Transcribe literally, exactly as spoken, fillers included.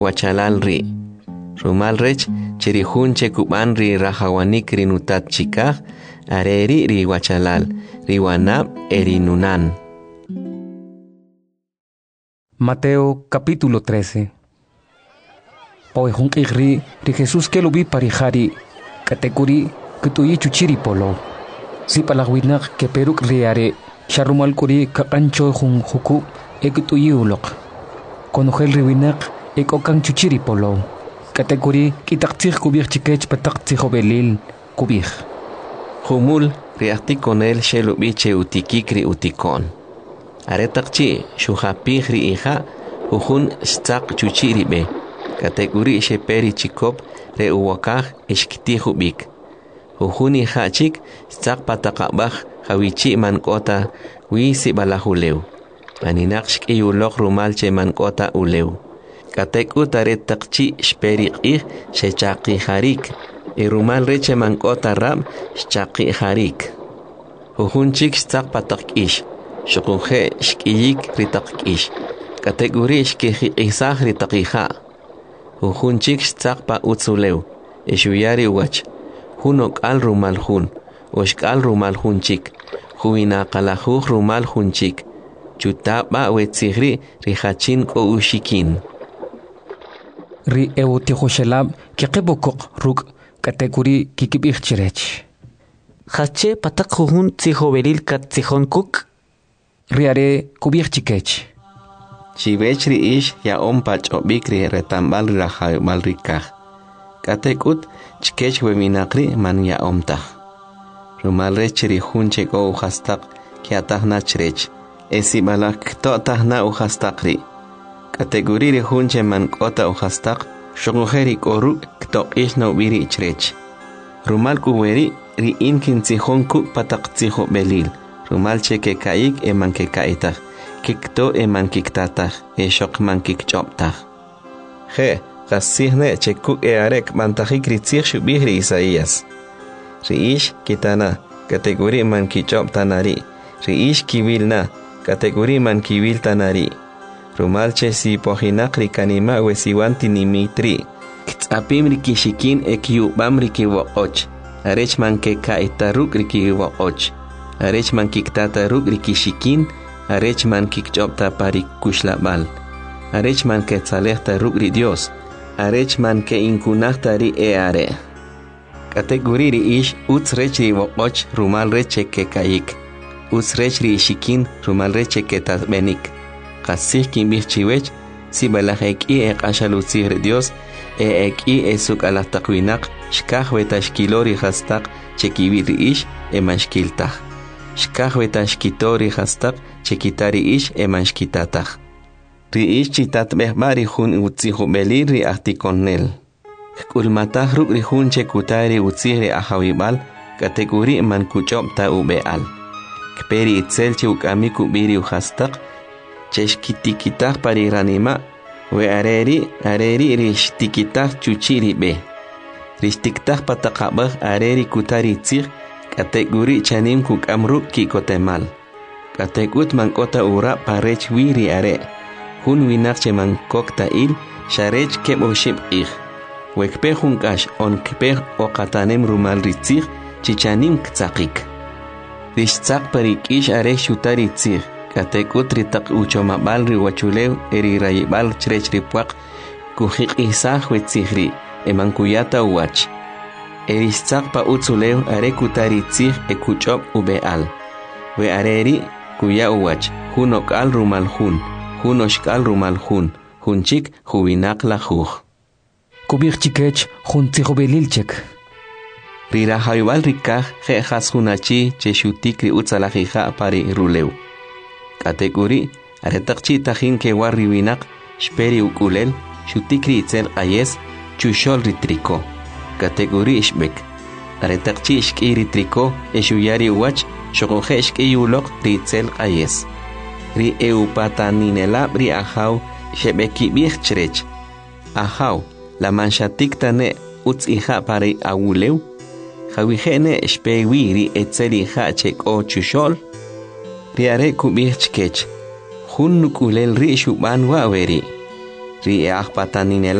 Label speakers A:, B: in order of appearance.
A: Wachalal ri. Rumal rech chirihunche kuban ri rahawanik rinutat chikaj, areri ri wachalal, riwanab erinunan.
B: Mateo capítulo trece. Hoy junkigri ri Jesús que lo vi parijari, katekuri kutuyi chuchiri polo. Si palagwinak que peruk riare, sharumal kuri kakancho jun juku ekutuyi ulok. Konogel riwinak ekokan chuchiri polo. Katekuri kitaktir kubir chikech pataktir belil kubir.
A: Humul riakti konel shelubiche utikikri utikon. Aretakchi shuhapigri ija uhun stak chuchiri be. Kategori sheperi chikop re uwakaj ishkitihubik. Uhuni hachik stak patakabaj hawichi mankota wisi balahuleu. Aninakshk iyulok rumalche mankota uleu. Kateku taret takchi shperi ih shechaki harik. Irumal reche mankota ram shchaki harik. Uhunchik stak patak ish. Shukunje shkiyik ritak ish. Kategori shkiji isah ritakija. Uhunchik stakpa utzuleu, eshuyari wach, hunok al rumal hun, oshkal rumal hunchik, huina kalahuj rumal hunchik, chutapa wetzigri rihachin ko ushikin.
B: Ri eutihoshelab kikibokok ruk kategori kikibirchirech.
C: Hache patak hun tsijovelil kat tsijonkuk.
B: Riare kubirchikech.
A: Chivechri ish ya ompach obikri retambal rahay malrikaj. Katekut chkech weminakri man ya omtaj. Rumalrechri hunche go uhastak kiatah nachrech. Esi balak to tahna uhastakri. Kategori hunche man kota uhastak. Shogujeri koru kto ish no biri chrech. Rumal kuweri ri inkin tzihonku patak tziho belil. Rumal cheke kaik eman ke kaitaj. Kikto eman kiktataj, e shok man kikchoptaj. Je, gasihne chekuk e arek mantajik ritzich shubihri Isaías. Riish kitana, kategori man kichop tanari. Riish kivilna, kategori man kivil tanari. Rumalche si pojinak rikanima wesiwanti nimitri. Ktsapim rikishikin e kiubam rikiwokoch. Arech man ke kaitaruk rikiwokoch. Arech man kiktataruk rikishikin. Arechman kikchopta parik kushlabal. Arechman que tzalehta rugri Dios. Arechman que inkunahta ri eare. Kategori ri ish utzrech ri wokoch rumal reche ke kayik. Utzrech ri shikin rumal reche ke tasbenik. Kasih kimbih chiwech si balaj eki e kashalutzih ri Dios e eki e suk alahtakwinak shkaj wetashkilori hastak chekibi ri ish e mashkiltaj. Shkaj wetashkitori hastak chekitari ish emanshkitataj. Ri ish chitat behbari hun utzihu belir ri ahtikonel. Kulmataj ruk ri hun chekutari utzih ri ahawibal kategori man kuchopta ubeal. Kperi itzel chukamiku biri uhastak cheshkitikitaj pari ranima we areri areri ri shtikitaj chuchiri be. Rishtiktaj patakabaj areri kutari itzih kategori chanim kukamruk kikotemal. Katekut mankota ura parech wiri are. Hun winakche mankokta il, sharech kebo shib ich. Wekpe hunkash on kpe okatanem rumal ritzich, chichanim ktsakik. Rishtsak parik ish are shutari tzich. Katekut ritak uchomabal riwachulev eri rayibal chrech ripuak, kuhik isah wetzihri, emankuyata uwach. Eristsak pa utzulev are kutari tzich e kuchop ubeal. We areri, kuya uwach, hunok al rumal hun, hunoshkal rumal hun, hunchik hubinak la juj.
B: Kubir chikech hun tzihobelilchek.
A: Rira hayubal rikaj jejas hunachi cheshutikri utzalajija pari ruleu. Kategori, aretakchi tajin ke warriwinak, shperi ukulel, shutikri itzel ayes, chushol ritriko. Kategori ishbek. Aretakchi ishki ritriko, eshuyari uwach, Shokojesh que yulok ritzel ayes. Ri eupataninelab ri ahaw shebeki bichtrech. Ahaw la manchatik tane utz ija pare awuleu. Jawijene shpewi ri etzeli hachek o chushol. Riare kubichkech. Hun nukulel ri shuban waweri. ri e ahpataninela